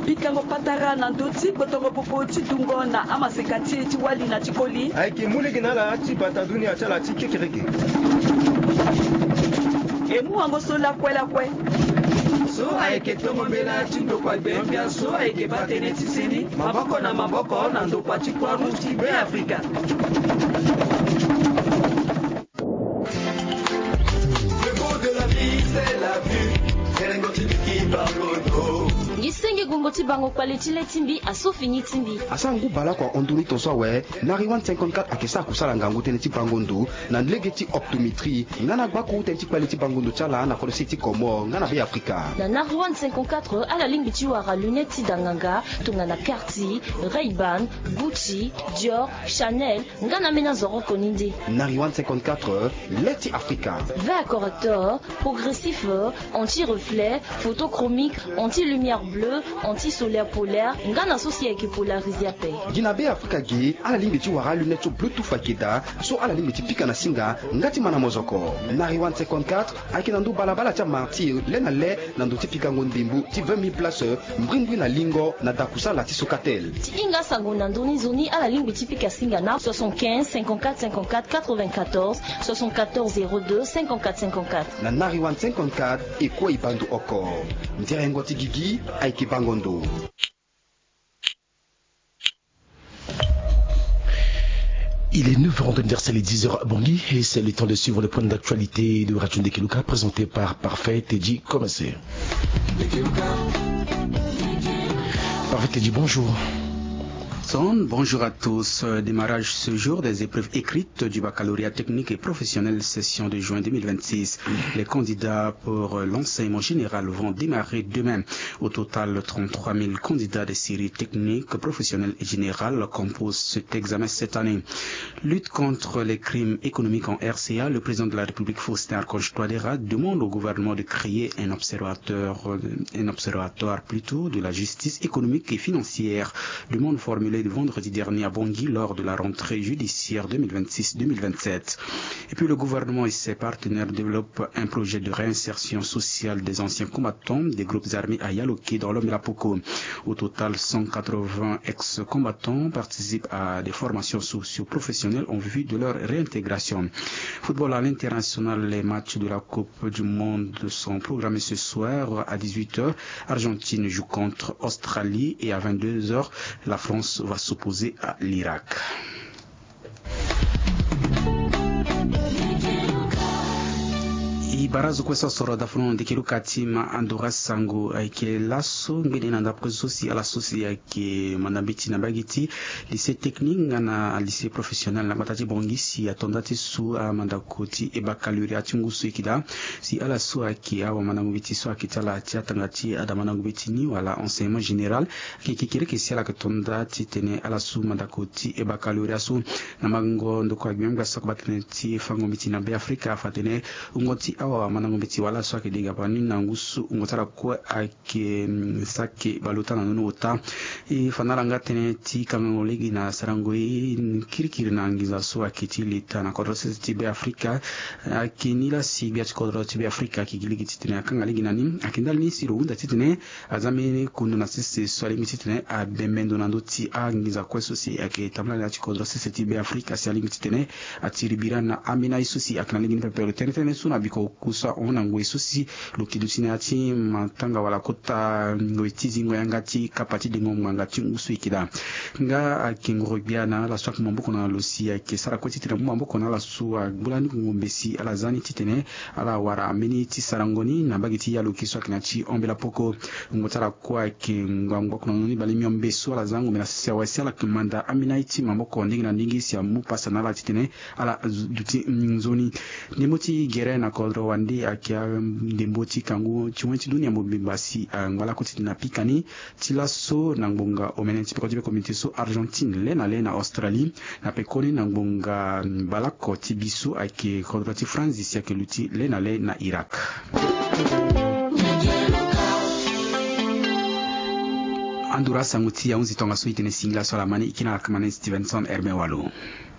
Pikango patara na ndoti botongo popo tidungo na amasekati tiwali na tikoli. Aiki muligina la ati bataduni achala tiki kiriki. Emu angosola kwela kwe. So aike tomo mela tindo kwa bembia so aike batene tisini maboko na ndo kwa chikwa ruti be Afrika. Gisenge gongoti bango kwalitile timbi aso fini timbi. Asangu bala kwa onduri toso we nari 154 akesa kusala ngangu teneti bangondo na nlegeti optometrie ngana baku teneti kwaliti bangondo chala na kolositi komo ngana be Afrika. Na nari 154 ala lingi tiwara luneti danganga tongana Cartier, Ray-Ban, Gucci, Dior, Chanel ngana mena zoro koninde. Nari 154 leti Afrika. Vert correcteur, progressif, anti-reflet, photochromique, anti-lumière bleue, anti-solaire polaire, ngana associé avec polarisé à paix. Ginabe Afrika gi ala limbi ti wara lunette Bluetooth akeda so ala limbi ti pika na singa ngati mana mozoko. Nari 154 akina ndu balabala cha martyr le na le na ndu ti pika ngondimbu ti 20 000 place mbringwi na lingo na dakusala ti sokatel. Ti inga sango na ndoni zoni ala limbi ti pika singa na 75 54 54 94 74 02 54 54. Na Nari 154 ekwa ibandu oko. Ndirengo ti gigi aiki bangondo. Il est 9h d'anniversaire, les 10h à Bangui, et c'est le temps de suivre le point d'actualité de Radio Ndekeluka, présenté par Parfait Teddy Commencé. Parfait Teddy, bonjour. Bonjour à tous. Démarrage ce jour des épreuves écrites du baccalauréat technique et professionnel session de juin 2026. Les candidats pour l'enseignement général vont démarrer demain. Au total, 33 000 candidats des séries techniques, professionnelles et générales composent cet examen cette année. Lutte contre les crimes économiques en RCA, le président de la République Faustin Archange Touadéra demande au gouvernement de créer un observatoire plutôt de la justice économique et financière. Demande formulée de vendredi dernier à Bangui lors de la rentrée judiciaire 2026-2027. Et puis le gouvernement et ses partenaires développent un projet de réinsertion sociale des anciens combattants des groupes armés à Yaloké dans l'Homme et la Poko. Au total, 180 ex-combattants participent à des formations socio-professionnelles en vue de leur réintégration. Football à l'international, les matchs de la Coupe du Monde sont programmés ce soir à 18h. Argentine joue contre Australie et à 22h, la France va s'opposer à l'Irak. Barazo kwesa soro da funo Ndekeluka tima andora sango aike laso ngene nanda presosi ala sosi aike manabiti na bagiti lycée technique ngana lycée professionnel na matati Bangui si atondati su a mandakoti e baccalauréat ngusu ikida si ala so aike awa manangubiti so akitala tiatangati adamanangubiti ni wala enseignement général kikikire kesi ala katondati tene ala su mandakoti e baccalauréat su na mango ndoko agmemga sakbatene ti fangomiti na be Afrika fatene ungoti awa manangometi wala so akediga pani na ngusu ngotara ko ake sake baluta na nono ota e fanalanga tene ti kangolegi na sarangoi kirikiri na ngiza so akitilita na kodrose ti be Afrika akinila si bi atkodro ti be Afrika kigiligi titene akangalegi nani akindal ni siro unda titene azamene kunu na sisi so ali titene a bemendo na ndoti a ngiza kweso si ake tamla na atkodro sisi ti be Afrika si ali titene atiribira na amina isusi akanalegi ni pepero tene suna biko kusa ona ngwe susi lokidusine ati matanga wala kota ngoitizi ngoyangati kapati de ngomangati ngusu ikida nga akingorobiana la swak mamboko na losia ke sara koti tira mamboko na la suwa bulani ngombesi ala zani titene ala wara amini ti sarangoni na bagiti ya lokiswa kinati ombela poko ngotara kwa ke ngamboko na noni bali myombeso ala zangu mena sia wasi ala kimanda amina iti mamboko ndingi na ndingi sia mupasa na la titene ala duti nzoni nimoti gere na kodro wandi akia ndemboti kangu chimwenchi dunia mobibasi ngwala kuti na pikani tilaso na ngbonga omenenti peko tibe komite so Argentine lena Australie na pekoni na ngbonga balako tibiso ake kodrati France ya keluti lena na Irak. Andura sanguti ya unzi tonga suite ne singla sola mani ikina kamane Stevenson Hermewalo.